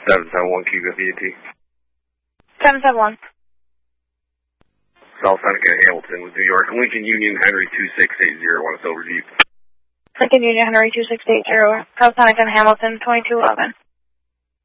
771 Cuba VT. 771. South Seneca Hamilton with New York. Lincoln Union Henry 2680 on its overview. Lincoln Union Henry 2680. South Seneca Hamilton 2211.